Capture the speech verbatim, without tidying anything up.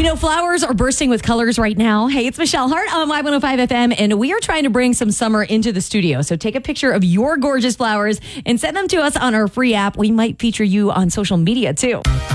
know, flowers are bursting with colors right now. Hey, it's Michelle Hart on Y one oh five F M, and we are trying to bring some summer into the studio. So take a picture of your gorgeous flowers and send them to us on our free app. We might feature you on social media, too.